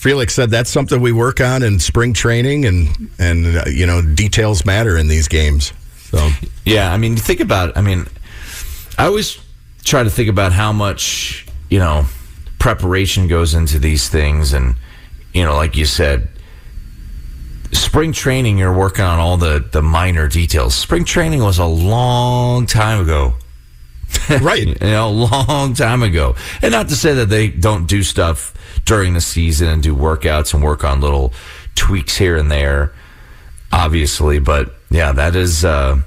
Felix said that's something we work on in spring training, and details matter in these games. So yeah, I mean, you think about it. I mean, I always try to think about how much preparation goes into these things, and like you said, spring training, you're working on all the minor details. Spring training was a long time ago. Right. A long time ago. And not to say that they don't do stuff during the season and do workouts and work on little tweaks here and there, obviously. But, yeah, that is...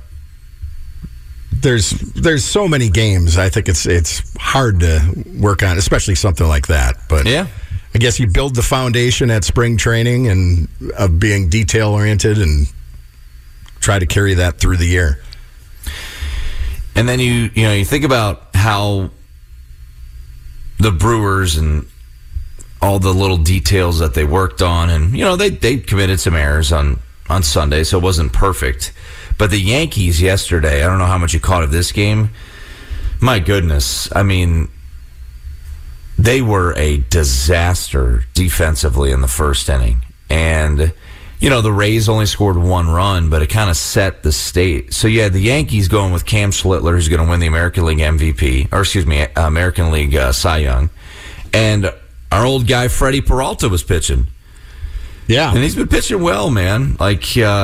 There's so many games. I think it's hard to work on, especially something like that. But yeah. I guess you build the foundation at spring training and of being detail-oriented and try to carry that through the year. And then you think about how the Brewers and all the little details that they worked on, and they committed some errors on Sunday, so it wasn't perfect. But the Yankees yesterday, I don't know how much you caught of this game. My goodness, I mean, they were a disaster defensively in the first inning, and the Rays only scored one run, but it kind of set the state. So, you had the Yankees going with Cam Schlittler, who's going to win the American League MVP, or excuse me, American League Cy Young. And our old guy, Freddie Peralta, was pitching. Yeah. And he's been pitching well, man. Like,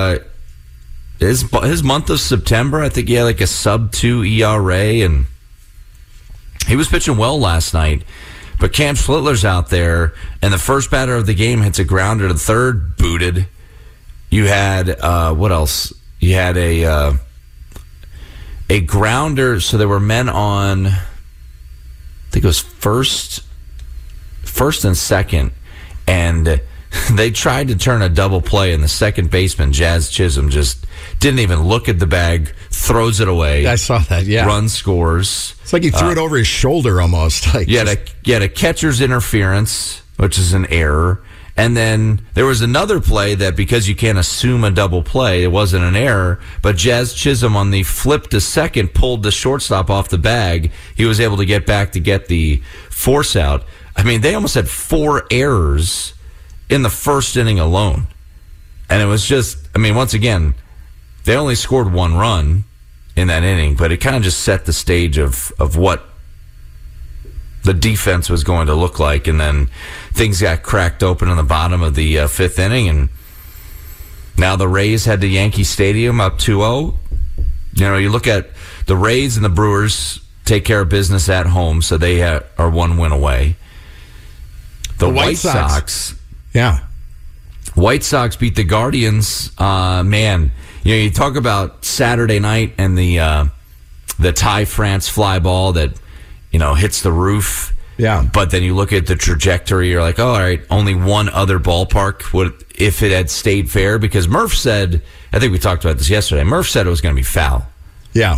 his month of September, I think he had like a sub-2 ERA, and he was pitching well last night. But Cam Schlittler's out there, and the first batter of the game hits a grounder to third, booted. You had, what else? You had a grounder, so there were men on, I think it was first and second, and they tried to turn a double play, and the second baseman, Jazz Chisholm, just didn't even look at the bag, throws it away. I saw that, yeah. Run scores. It's like he threw it over his shoulder almost. You had a catcher's interference, which is an error. And then there was another play that, because you can't assume a double play, it wasn't an error, but Jazz Chisholm on the flip to second pulled the shortstop off the bag. He was able to get back to get the force out. I mean, they almost had 4 errors in the first inning alone. And it was just, I mean, once again, they only scored 1 run in that inning, but it kind of just set the stage of what the defense was going to look like. And then things got cracked open in the bottom of the 5th inning, and now the Rays head to Yankee Stadium up 2-0. You look at the Rays and the Brewers take care of business at home, so they are 1 win away. The White Sox. Yeah. White Sox beat the Guardians. Man, you talk about Saturday night and the Ty France fly ball that hits the roof. Yeah. But then you look at the trajectory, you're like, oh, all right, only one other ballpark would, if it had stayed fair, because Murph said, I think we talked about this yesterday, Murph said it was going to be foul. Yeah.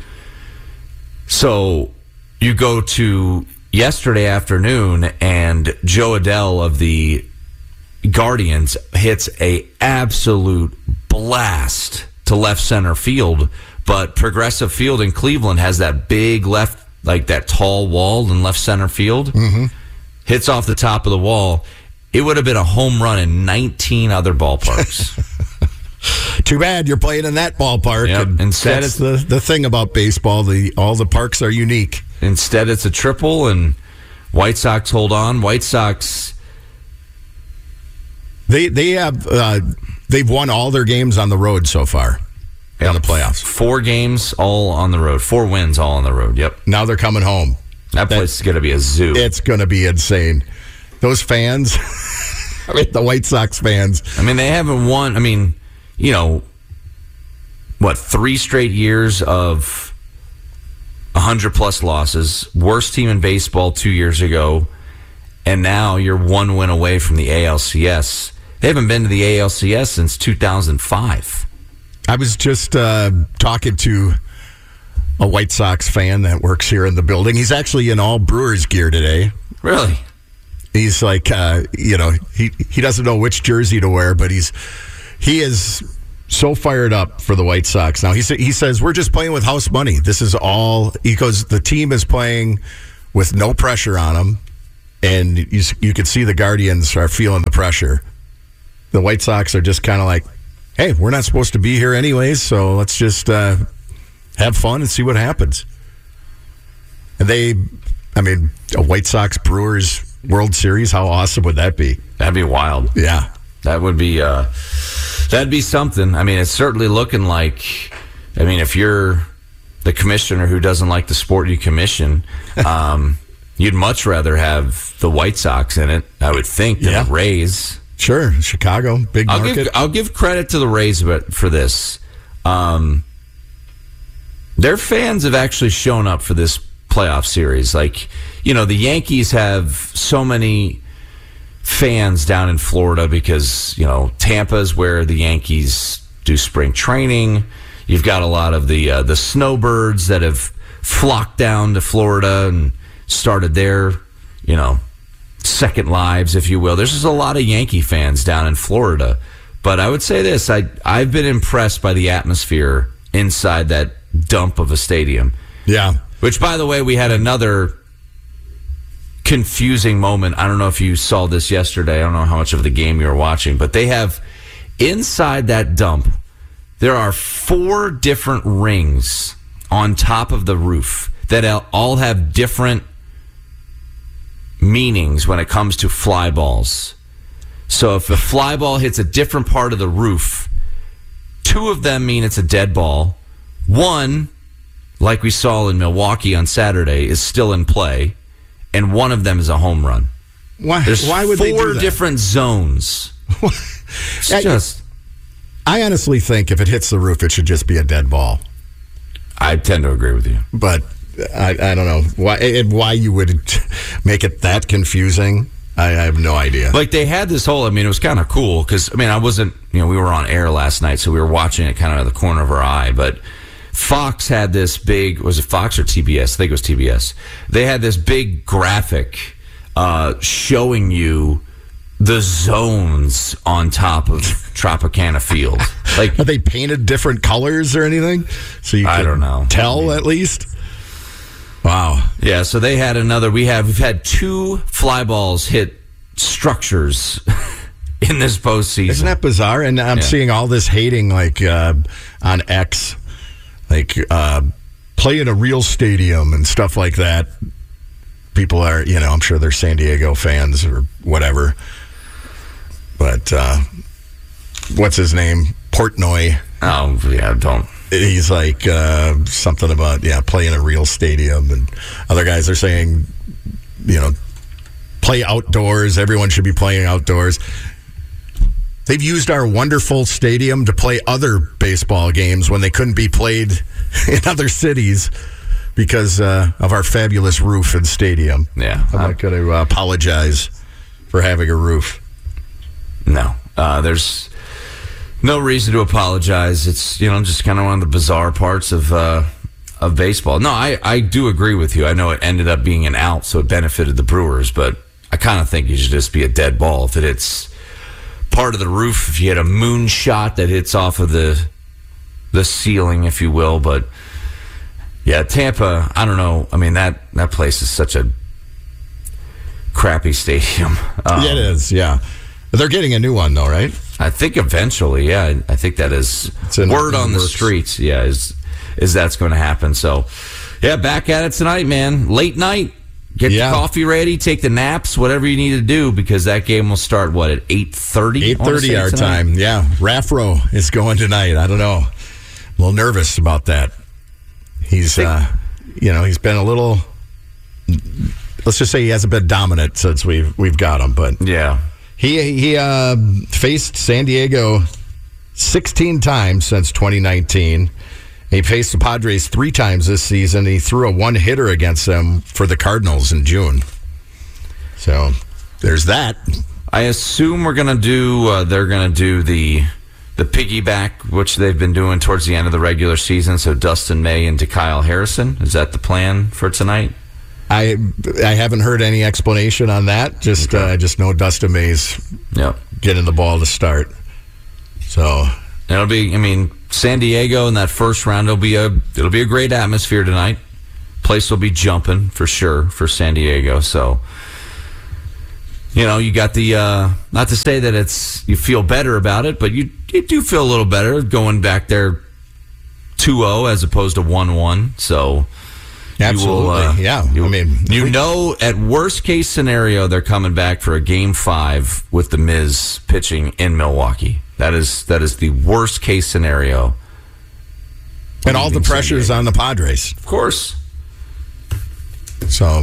So you go to yesterday afternoon, and Joe Adele of the Guardians hits a absolute blast to left center field, but Progressive Field in Cleveland has that big left, like that tall wall in left center field. Mm-hmm. Hits off the top of the wall. It would have been a home run in 19 other ballparks. Too bad you're playing in that ballpark. Yep. And Instead, that's the thing about baseball. All the parks are unique. Instead, it's a triple, and White Sox hold on. White Sox, they have they've won all their games on the road so far in the playoffs. 4 games all on the road. 4 wins all on the road. Yep. Now they're coming home. That place is going to be a zoo. It's going to be insane. Those fans, I mean, the White Sox fans. I mean, they haven't won. I mean, 3 straight years of 100-plus losses. Worst team in baseball 2 years ago. And now you're 1 win away from the ALCS. They haven't been to the ALCS since 2005. I was just talking to a White Sox fan that works here in the building. He's actually in all Brewers gear today. Really? He's like, he doesn't know which jersey to wear, but he is so fired up for the White Sox now. He says, we're just playing with house money. This is all, he goes, the team is playing with no pressure on them. and you could see the Guardians are feeling the pressure. The White Sox are just kind of like, hey, we're not supposed to be here anyways, so let's just have fun and see what happens. And a White Sox Brewers World Series, how awesome would that be? That'd be wild. Yeah. That would be that'd be something. I mean, it's certainly looking like, if you're the commissioner who doesn't like the sport you commission, you'd much rather have the White Sox in it, I would think, than the Rays. Sure, Chicago, big market. I'll give credit to the Rays for this. Their fans have actually shown up for this playoff series. Like, the Yankees have so many fans down in Florida because, Tampa's where the Yankees do spring training. You've got a lot of the snowbirds that have flocked down to Florida and started their, second lives, if you will. There's just a lot of Yankee fans down in Florida. But I would say this, I've been impressed by the atmosphere inside that dump of a stadium. Yeah. Which, by the way, we had another confusing moment. I don't know if you saw this yesterday. I don't know how much of the game you were watching, but they have inside that dump, there are 4 different rings on top of the roof that all have different meanings when it comes to fly balls. So if a fly ball hits a different part of the roof, 2 of them mean it's a dead ball. 1, like we saw in Milwaukee on Saturday, is still in play, and 1 of them is a home run. Why would they do that? 4 different zones. I honestly think if it hits the roof, it should just be a dead ball. I tend to agree with you. But I don't know why you would make it that confusing. I have no idea. Like, they had this whole, it was kind of cool because, I wasn't, we were on air last night, so we were watching it kind of out of the corner of our eye, but Fox had this big, was it Fox or TBS? I think it was TBS. They had this big graphic showing you the zones on top of Tropicana Field. Like, are they painted different colors or anything? So you I don't know. Tell at least. Wow. Yeah. So they had another. We've had 2 fly balls hit structures in this postseason. Isn't that bizarre? And I'm seeing all this hating, like on X, like play in a real stadium and stuff like that. People are, I'm sure they're San Diego fans or whatever. But what's his name? Portnoy. Oh, yeah, don't. He's like something about, play in a real stadium. And other guys are saying, play outdoors. Everyone should be playing outdoors. They've used our wonderful stadium to play other baseball games when they couldn't be played in other cities because of our fabulous roof and stadium. Yeah. I'm not going to apologize for having a roof. No. There's no reason to apologize. It's, just kind of one of the bizarre parts of baseball. No, I do agree with you. I know it ended up being an out, so it benefited the Brewers, but I kind of think you should just be a dead ball. If it hits part of the roof, if you hit a moon shot that hits off of the ceiling, if you will. But yeah, Tampa, I don't know. That place is such a crappy stadium. Yeah, it is, yeah. They're getting a new one, though, right? I think eventually, yeah. I think that is word on the streets, yeah, is that's going to happen. So, yeah, back at it tonight, man. Late night. Get your coffee ready, take the naps, whatever you need to do, because that game will start, at 8:30? 8:30 our time, yeah. Raffro is going tonight. I don't know. I'm a little nervous about that. He's, he's been a little, let's just say he hasn't been dominant since we've got him, but yeah. He faced San Diego 16 times since 2019. He faced the Padres 3 times this season. He threw a 1-hitter against them for the Cardinals in June. So there's that. I assume they're going to do the piggyback, which they've been doing towards the end of the regular season. So Dustin May and Kyle Harrison. Is that the plan for tonight? I haven't heard any explanation on that. Just know Dustin May's getting the ball to start. So it'll be. San Diego in that first round. It'll be a great atmosphere tonight. Place will be jumping for sure for San Diego. So You got the, not to say that you feel better about it, but you do feel a little better going back there 2-0 as opposed to 1-1. So, absolutely. At worst case scenario, they're coming back for a Game 5 with the Miz pitching in Milwaukee. That is the worst case scenario. And all the pressure's on the Padres. Of course. So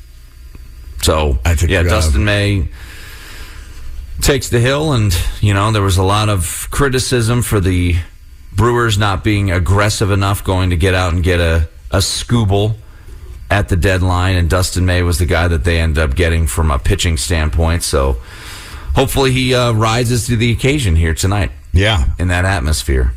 I think, Dustin May takes the hill, and, there was a lot of criticism for the Brewers not being aggressive enough going to get out and get a Skubal at the deadline, and Dustin May was the guy that they ended up getting from a pitching standpoint. So hopefully he rises to the occasion here tonight. Yeah. In that atmosphere.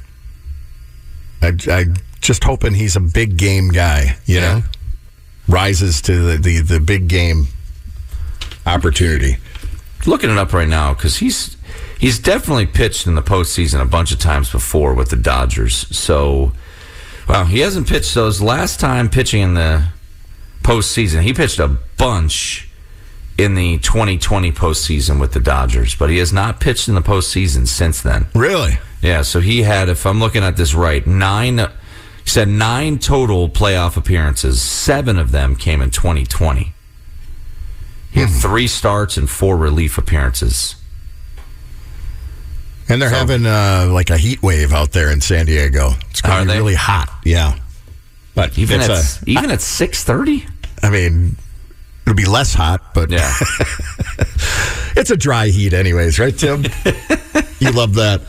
I just hoping he's a big game guy, you know? Rises to the big game opportunity. Looking it up right now, because he's definitely pitched in the postseason a bunch of times before with the Dodgers. So, he hasn't pitched. So his last time pitching in the postseason, he pitched a bunch in the 2020 postseason with the Dodgers, but he has not pitched in the postseason since then. Really? Yeah, so he had, if I'm looking at this right, 9 total playoff appearances. 7 of them came in 2020. He had 3 starts and 4 relief appearances. And they're having like a heat wave out there in San Diego. It's going to be really hot. Yeah. But even at 6:30? I mean, it'll be less hot, but yeah. It's a dry heat anyways, right, Tim? You love that.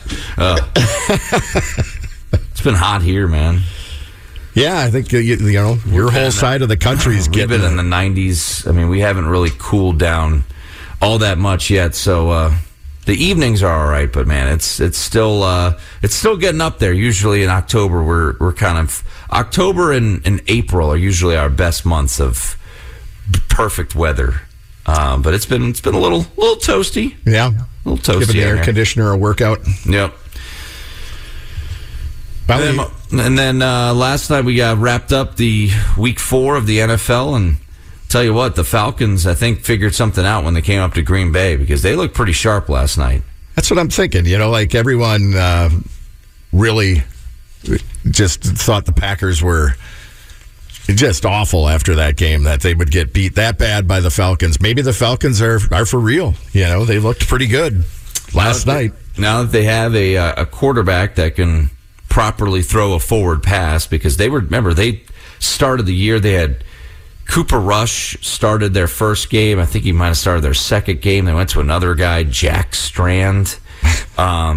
It's been hot here, man. Yeah, I think your whole side of the country is getting. We've been in the 90s. I mean, we haven't really cooled down all that much yet. So the evenings are all right, but man, it's still getting up there. Usually in October, we're kind of October and April are usually our best months of perfect weather. But it's been a little toasty. Yeah, a little toasty. Giving the air conditioner a workout. Yep. And then last night we got wrapped up the week 4 of the NFL, and tell you what, the Falcons, I think, figured something out when they came up to Green Bay, because they looked pretty sharp last night. That's what I'm thinking. Like everyone really just thought the Packers were just awful after that game, that they would get beat that bad by the Falcons. Maybe the Falcons are for real. They looked pretty good last night. Now that they have a quarterback that can properly throw a forward pass, because they started the year, they had Cooper Rush started their first game. I think he might have started their second game. They went to another guy, Jack Strand. But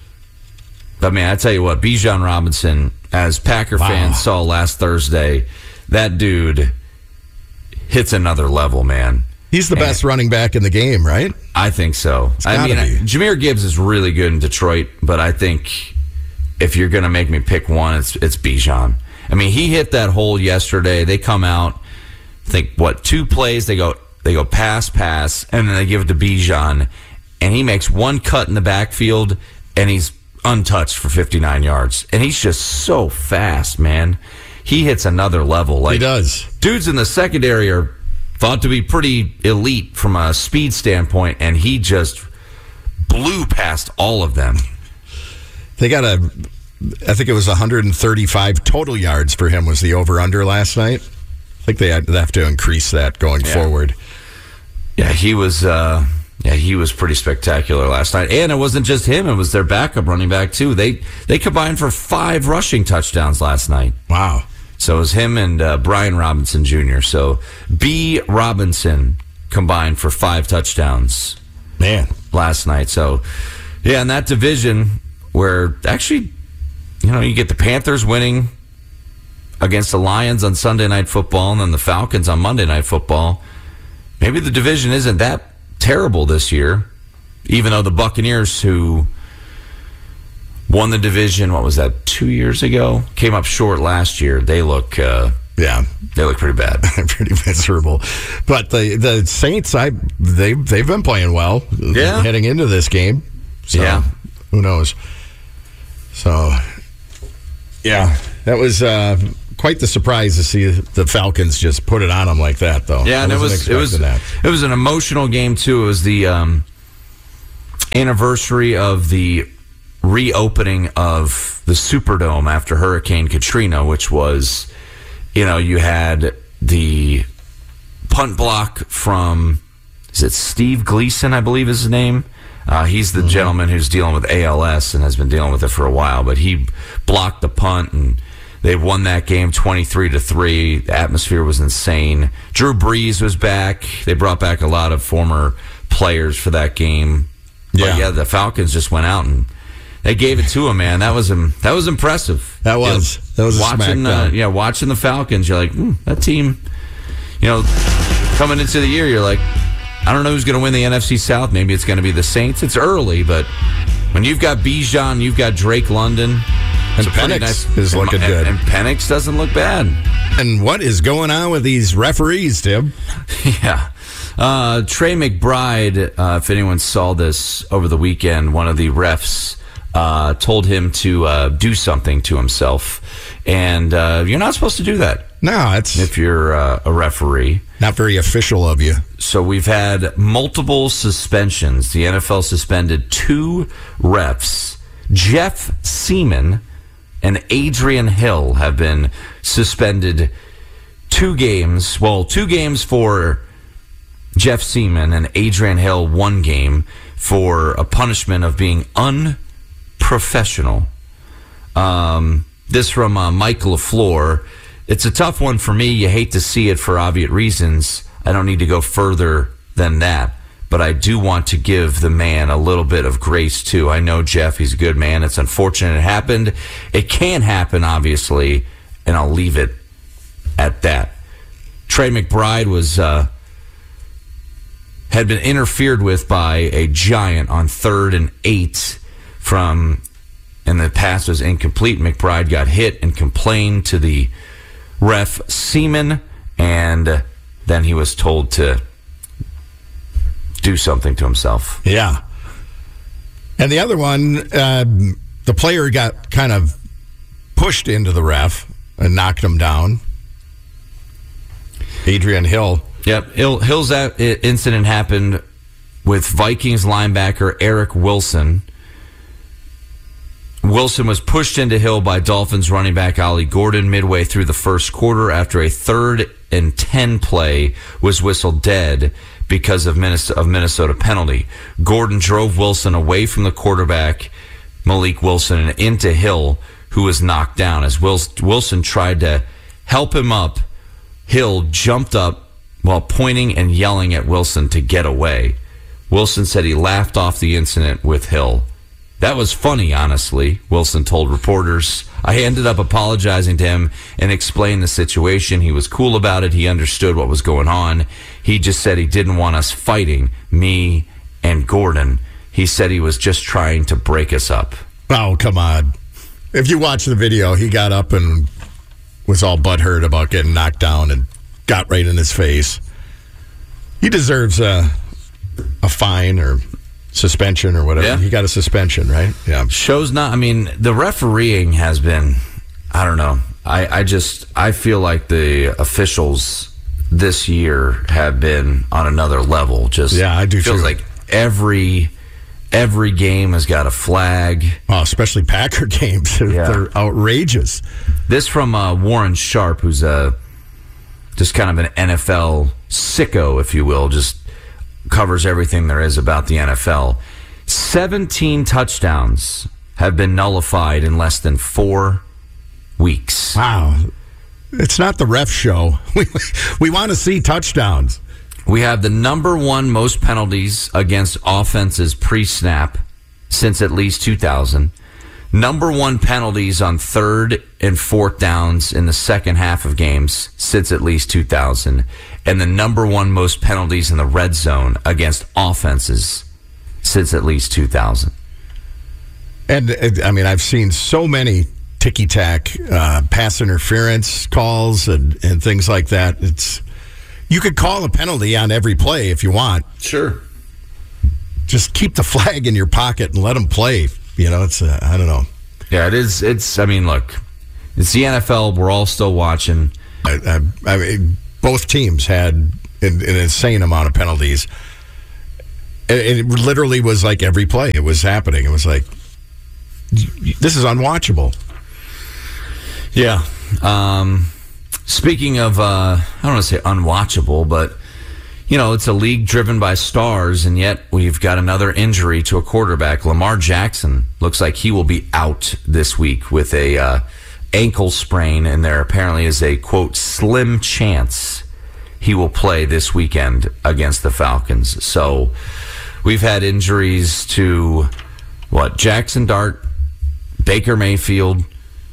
man, I tell you what, Bijan Robinson, as Packer fans saw last Thursday, that dude hits another level, man. He's the best running back in the game, right? I think so. Jahmyr Gibbs is really good in Detroit, but I think if you're going to make me pick one, it's Bijan. I mean, he hit that hole yesterday. They come out, I think 2 plays, they go pass, and then they give it to Bijan, and he makes one cut in the backfield, and he's untouched for 59 yards. And he's just so fast, man. He hits another level. He does. Dudes in the secondary are thought to be pretty elite from a speed standpoint, and he just blew past all of them. They got I think it was 135 total yards for him was the over-under last night. I think they have to increase that going forward. Yeah, he was pretty spectacular last night. And it wasn't just him, it was their backup running back too. They combined for 5 rushing touchdowns last night. Wow. So it was him and Brian Robinson Jr. So B. Robinson combined for 5 touchdowns. Man. Last night. So, yeah, in that division where actually, you get the Panthers winning against the Lions on Sunday Night Football and then the Falcons on Monday Night Football. Maybe the division isn't that terrible this year, even though the Buccaneers, who won the division, 2 years ago, came up short last year. They look they look pretty bad. Pretty miserable. But the Saints, they've been playing well heading into this game. So, who knows? So, yeah, that was quite the surprise to see the Falcons just put it on them like that, though. Yeah, and it was an emotional game too. It was the anniversary of the reopening of the Superdome after Hurricane Katrina, which was, you had the punt block from, is it Steve Gleason, I believe is his name? He's the gentleman who's dealing with ALS and has been dealing with it for a while, but he blocked the punt, and they won that game 23-3. The atmosphere was insane. Drew Brees was back. They brought back a lot of former players for that game. But yeah, the Falcons just went out and they gave it to him, man. That was impressive. That was watching the Falcons. You're like, that team. Coming into the year, you're like, I don't know who's going to win the NFC South. Maybe it's going to be the Saints. It's early, but when you've got Bijan, you've got Drake London, and Penix is looking good, and Penix doesn't look bad. And what is going on with these referees, Tim? Yeah. Trey McBride, if anyone saw this over the weekend, one of the refs told him to do something to himself. And you're not supposed to do that. No, if you're a referee. Not very official of you. So we've had multiple suspensions. The NFL suspended 2 refs. Jeff Seaman and Adrian Hill have been suspended 2 games. Well, 2 games for Jeff Seaman and Adrian Hill 1 game for a punishment of being unprofessional. This from Michael LaFleur. It's a tough one for me. You hate to see it for obvious reasons. I don't need to go further than that. But I do want to give the man a little bit of grace, too. I know Jeff, he's a good man. It's unfortunate it happened. It can happen, obviously, and I'll leave it at that. Trey McBride had been interfered with by a giant on 3rd and 8 and the pass was incomplete. McBride got hit and complained to the ref Seaman, and then he was told to do something to himself. Yeah. And the other one, the player got kind of pushed into the ref and knocked him down. Adrian Hill. Yep. Hill's incident happened with Vikings linebacker Eric Wilson. Wilson was pushed into Hill by Dolphins running back Ollie Gordon midway through the first quarter after a 3rd and 10 play was whistled dead because of Minnesota penalty. Gordon drove Wilson away from the quarterback, Malik Wilson, and into Hill, who was knocked down. As Wilson tried to help him up, Hill jumped up while pointing and yelling at Wilson to get away. Wilson said he laughed off the incident with Hill. That was funny, honestly, Wilson told reporters. I ended up apologizing to him and explained the situation. He was cool about it. He understood what was going on. He just said he didn't want us fighting, me and Gordon. He said he was just trying to break us up. Oh, come on. If you watch the video, he got up and was all butthurt about getting knocked down and got right in his face. He deserves a fine or suspension or whatever. Yeah. He got a suspension, right? Yeah. The refereeing has been, I don't know. I feel like the officials this year have been on another level. I do feels too. Like every game has got a flag. Oh, especially Packer games. They're outrageous. This from Warren Sharp, who's just kind of an NFL sicko, if you will, just covers everything there is about the NFL. 17 touchdowns have been nullified in less than 4 weeks. Wow. It's not the ref show. We want to see touchdowns. We have the number 1 most penalties against offenses pre-snap since at least 2000. Number 1 penalties on 3rd and 4th downs in the second half of games since at least 2000. And the number 1 most penalties in the red zone against offenses since at least 2000. And, I've seen so many ticky-tack pass interference calls and things like that. You could call a penalty on every play if you want. Sure. Just keep the flag in your pocket and let them play. I don't know. Yeah, it is. Look, It's the NFL. We're all still watching. I mean, both teams had an insane amount of penalties. It literally was like every play. It was happening. It was like, this is unwatchable. Yeah. Speaking of, I don't want to say unwatchable, but, it's a league driven by stars, and yet we've got another injury to a quarterback. Lamar Jackson looks like he will be out this week with a ankle sprain, and there apparently is a, quote, slim chance he will play this weekend against the Falcons. So we've had injuries to, Jackson Dart, Baker Mayfield,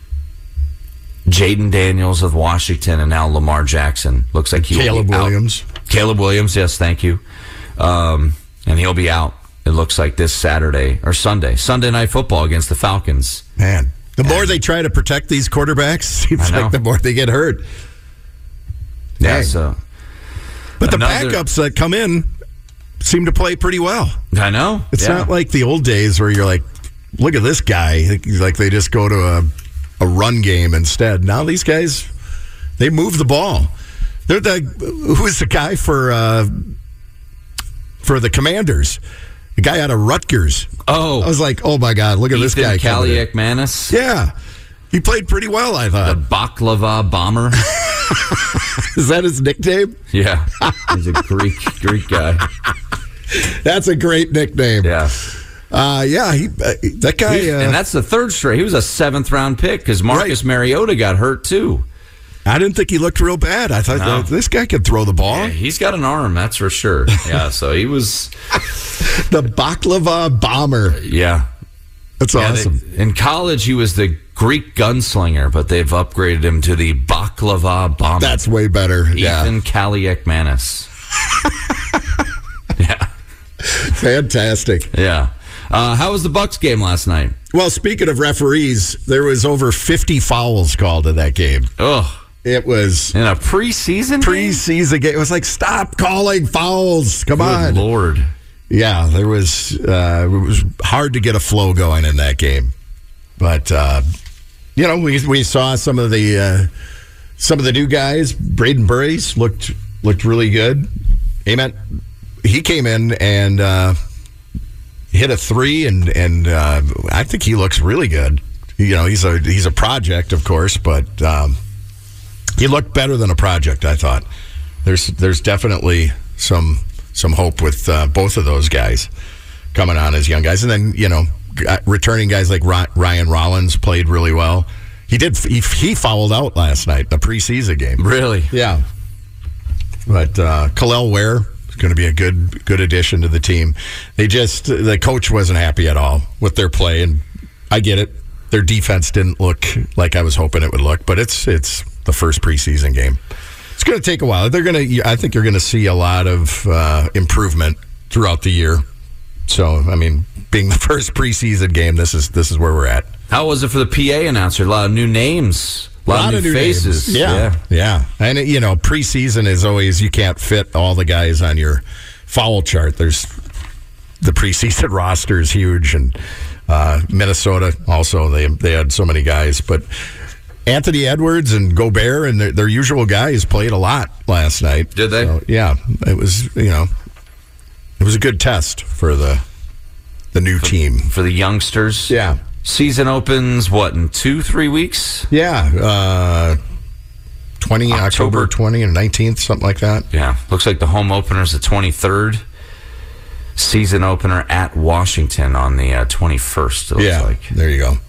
Jaden Daniels of Washington, and now Lamar Jackson. Looks like he will be Williams. out. Caleb Williams, yes, thank you. And he'll be out, it looks like, this Sunday Night Football against the Falcons. Man, the more they try to protect these quarterbacks, seems like the more they get hurt. Yeah, so. But the backups that come in seem to play pretty well. I know. It's not like the old days where you're like, look at this guy. Like they just go to a run game instead. Now these guys, they move the ball. Who's the guy for the Commanders? The guy out of Rutgers. Oh. I was like, oh my God, look at this guy. Kaliakmanis. Yeah. He played pretty well, I thought. The Baklava Bomber. Is that his nickname? Yeah. He's a Greek guy. That's a great nickname. Yeah. That guy. And that's the third straight. He was a 7th-round pick because Marcus Mariota got hurt, too. I didn't think he looked real bad. I thought this guy could throw the ball. Yeah, he's got an arm, that's for sure. Yeah, so he was... the Baklava Bomber. Yeah. That's awesome. In college, he was the Greek gunslinger, but they've upgraded him to the Baklava Bomber. That's way better. Ethan Kaliakmanis. Yeah. Fantastic. Yeah. How was the Bucs game last night? Well, speaking of referees, there was over 50 fouls called in that game. Oh. It was... In a preseason game? It was like, stop calling fouls. Come on. Good Lord. Yeah, there was... it was hard to get a flow going in that game. But, we saw some of the new guys. Braden Burries looked really good. He came in and... hit a 3, and I think he looks really good. He's a project, of course, but he looked better than a project, I thought. There's definitely some hope with both of those guys coming on as young guys. And then, returning guys like Ryan Rollins played really well. He fouled out last night in the preseason game. Really? Yeah. But Khalil Ware is going to be a good addition to the team. The coach wasn't happy at all with their play, and I get it. Their defense didn't look like I was hoping it would look, but it's the first preseason game. It's going to take a while. I think you're going to see a lot of improvement throughout the year. So, being the first preseason game, this is where we're at. How was it for the PA announcer? A lot of new names. A lot of new faces. Yeah. And, preseason is always, you can't fit all the guys on your foul chart. There's the preseason roster is huge, and Minnesota also, they had so many guys. But Anthony Edwards and Gobert and their usual guys played a lot last night. Did they? So, yeah. It was, it was a good test for the new team. For the youngsters? Yeah. Season opens, in 2-3 weeks? Yeah. October 20 and 19th, something like that. Yeah. Looks like the home opener is the 23rd. Season opener at Washington on the 21st, it looks like. There you go.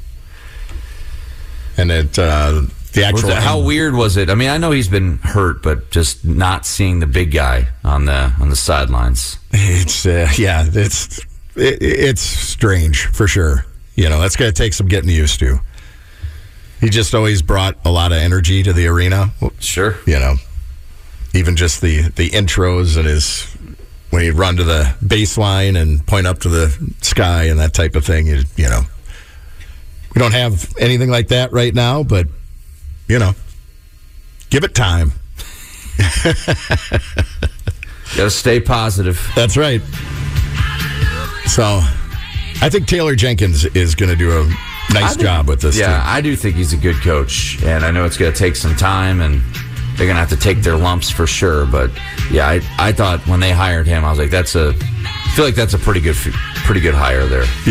And the actual... How weird was it? I know he's been hurt, but just not seeing the big guy on the sidelines. It's strange, for sure. That's going to take some getting used to. He just always brought a lot of energy to the arena. Sure. Even just the intros and when he'd run to the baseline and point up to the sky and that type of thing. We don't have anything like that right now, but, give it time. Got to stay positive. That's right. So, I think Taylor Jenkins is going to do nice job with this team. Yeah, I do think he's a good coach, and I know it's going to take some time, and they're going to have to take their lumps for sure. But yeah, I thought when they hired him, I was like, I feel like that's a pretty good hire there.